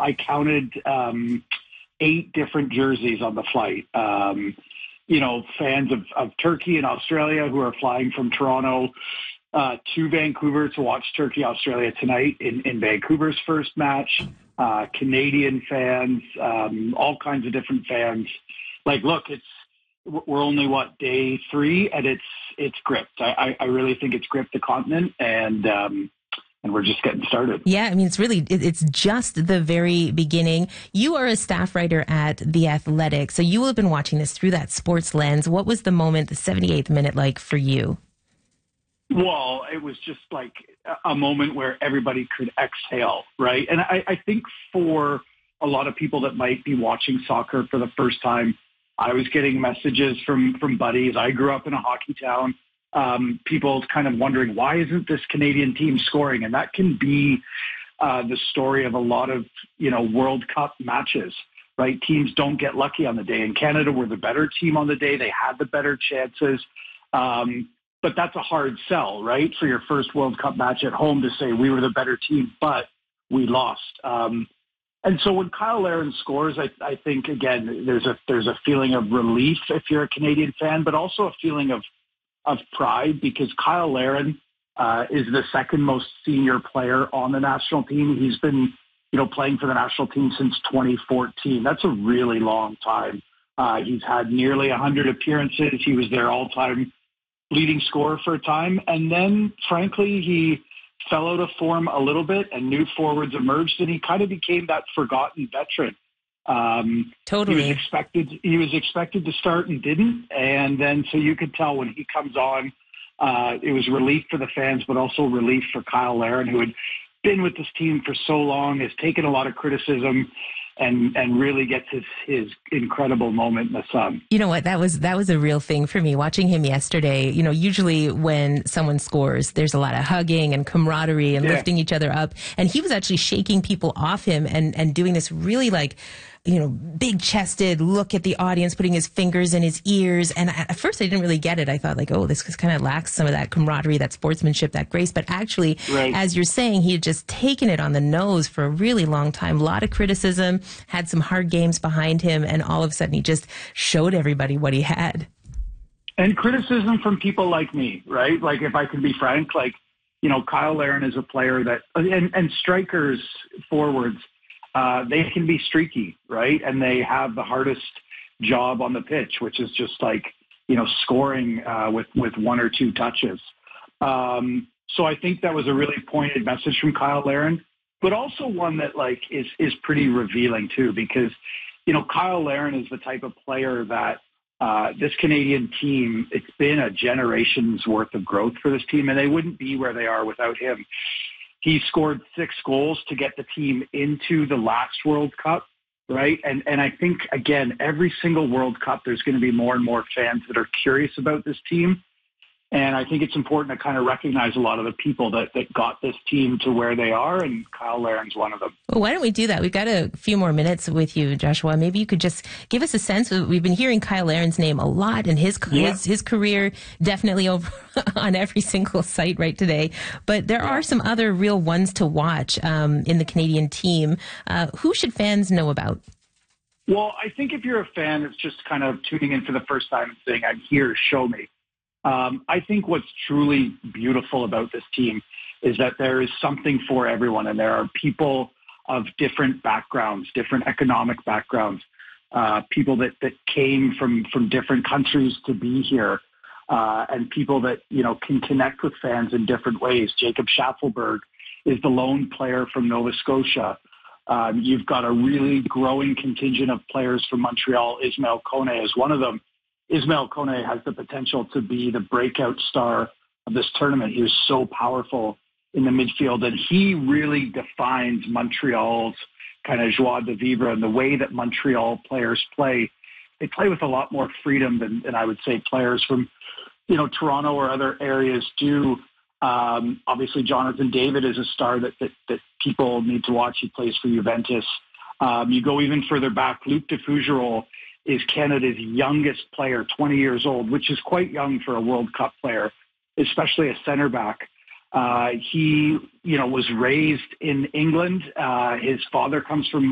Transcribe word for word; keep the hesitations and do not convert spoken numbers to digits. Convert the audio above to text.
I counted um, eight different jerseys on the flight. Um, you know, fans of, of Turkey and Australia who are flying from Toronto uh, to Vancouver to watch Turkey-Australia tonight in, in Vancouver's first match. Uh, Canadian fans, um, all kinds of different fans. Like, look, it's we're only, what, day three, and it's it's gripped. I, I really think it's gripped the continent, and um, and we're just getting started. Yeah, I mean, it's really, it's just the very beginning. You are a staff writer at The Athletic, so you will have been watching this through that sports lens. What was the moment, the seventy-eighth minute, like for you? Well, it was just like a moment where everybody could exhale, right? And I, I think for a lot of people that might be watching soccer for the first time, I was getting messages from, from buddies. I grew up in a hockey town. Um, people kind of wondering, why isn't this Canadian team scoring? And that can be uh, the story of a lot of, you know, World Cup matches, right? Teams don't get lucky on the day. In Canada, we're the better team on the day. They had the better chances. Um, but that's a hard sell, right? For your first World Cup match at home to say we were the better team, but we lost. Um, and so when Kyle Larin scores, I, I think, again, there's a there's a feeling of relief if you're a Canadian fan, but also a feeling of of pride, because Kyle Larin uh, is the second most senior player on the national team. He's been, you know, playing for the national team since twenty fourteen. That's a really long time. Uh, he's had nearly one hundred appearances. He was their all-time leading scorer for a time. And then, frankly, he fell out of form a little bit and new forwards emerged, and he kind of became that forgotten veteran. Um, totally. He was expected. He was expected to start and didn't, and then so you could tell when he comes on, uh, it was relief for the fans, but also relief for Kyle Larin, who had been with this team for so long, has taken a lot of criticism, and and really gets his his incredible moment in the sun. You know what? That was that was a real thing for me watching him yesterday. You know, usually when someone scores, there's a lot of hugging and camaraderie and yeah. lifting each other up, and he was actually shaking people off him and and doing this really like, you know, big-chested look at the audience, putting his fingers in his ears. And at first I didn't really get it. I thought like, oh, this kind of lacks some of that camaraderie, that sportsmanship, that grace. But actually, right. as you're saying, he had just taken it on the nose for a really long time. A lot of criticism, had some hard games behind him, and all of a sudden he just showed everybody what he had. And criticism from people like me, right? Like, if I can be frank, like, you know, Kyle Larin is a player that, and, and strikers, forwards, Uh, they can be streaky, right? And they have the hardest job on the pitch, which is just like, you know, scoring uh, with, with one or two touches. Um, so I think that was a really pointed message from Kyle Larin, but also one that like is, is pretty revealing too, because, you know, Kyle Larin is the type of player that uh, this Canadian team, it's been a generation's worth of growth for this team, and they wouldn't be where they are without him. He scored six goals to get the team into the last World Cup, right? And and I think, again, every single World Cup, there's going to be more and more fans that are curious about this team. And I think it's important to kind of recognize a lot of the people that, that got this team to where they are, and Kyle Larin's one of them. Well, why don't we do that? We've got a few more minutes with you, Joshua. Maybe you could just give us a sense of, we've been hearing Kyle Larin's name a lot, and his yeah. his, his career definitely over on every single site right today. But there yeah. are some other real ones to watch um, in the Canadian team. Uh, who should fans know about? Well, I think if you're a fan that's just kind of tuning in for the first time and saying, I'm here, show me. Um, I think what's truly beautiful about this team is that there is something for everyone, and there are people of different backgrounds, different economic backgrounds, uh, people that, that came from, from different countries to be here, uh, and people that, you know, can connect with fans in different ways. Jacob Schaffelberg is the lone player from Nova Scotia. Um, you've got a really growing contingent of players from Montreal. Ismail Kone is one of them. Ismail Kone has the potential to be the breakout star of this tournament. He was so powerful in the midfield, and he really defines Montreal's kind of joie de vivre and the way that Montreal players play. They play with a lot more freedom than, than I would say players from, you know, Toronto or other areas do. Um, obviously, Jonathan David is a star that, that, that people need to watch. He plays for Juventus. Um, you go even further back, Luc de Fougerolles is Canada's youngest player, twenty years old, which is quite young for a World Cup player, especially a center back. Uh, he, you know, was raised in England. Uh, his father comes from